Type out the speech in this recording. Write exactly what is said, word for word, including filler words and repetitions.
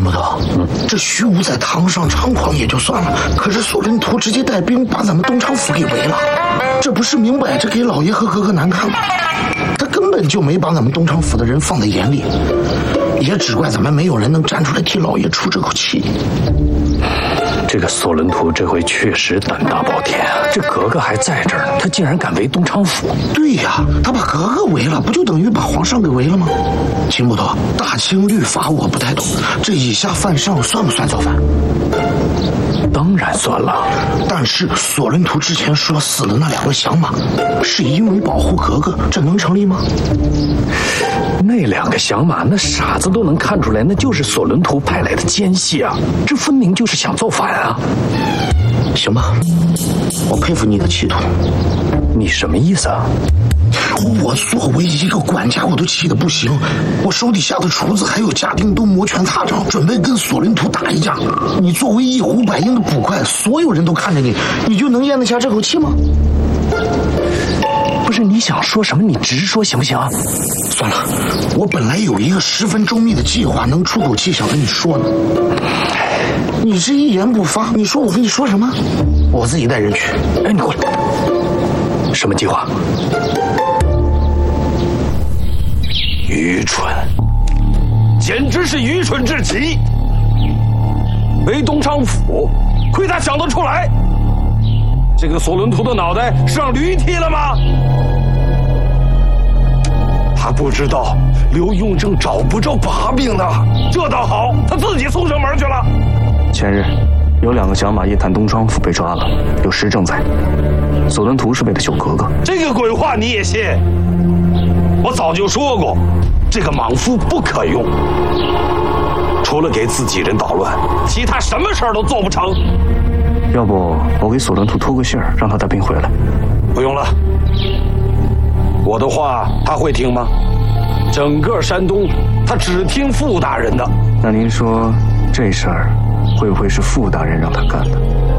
秦不得，嗯，这徐武在堂上猖狂也就算了，可是索伦图直接带兵把咱们东昌府给围了，这不是明摆着给老爷和格格难看吗？他根本就没把咱们东昌府的人放在眼里，也只怪咱们没有人能站出来替老爷出这口气。 这个索伦图这回确实胆大包天啊！这格格还在这儿呢，他竟然敢围东昌府。 对呀，他把格格围了，不就等于把皇上给围了吗？秦不得，大清律法我不太懂，这以下犯上算不算造反？ 当然算了。 但是索伦图之前说死的那两个响马，是因为保护格格，这能成立吗？ 那两个响马，那傻子都能看出来，那就是索伦图派来的奸细啊！这分明就是想造反啊！ 行吧，我佩服你的气度。 你什么意思啊？ 我作为一个管家，我都气得不行。我手底下的厨子还有家丁都摩拳擦掌，准备跟索伦图打一架。你作为一呼百应的捕快，所有人都看着你，你就能咽得下这口气吗？ 不是，你想说什么你直说行不行啊？ 算了，我本来有一个十分周密的计划，能出口气想跟你说呢。你这一言不发，你说我跟你说什么？我自己带人去。 哎，你过来。什么计划？愚蠢，简直是愚蠢至极！围东昌府，亏他想得出来！这个索伦图的脑袋是让驴踢了吗？他不知道刘雍正找不着把柄呢，这倒好，他自己送上门去了。 前日有两个响马夜探东昌府被抓了，有实证在。索伦图是为了救格格。 这个鬼话你也信？我早就说过，这个莽夫不可用，除了给自己人捣乱，其他什么事儿都做不成。 要不我给索伦图托个信儿，让他带兵回来。 不用了，我的话他会听吗？整个山东他只听傅大人的。 那您说这事儿会不会是傅大人让他干的？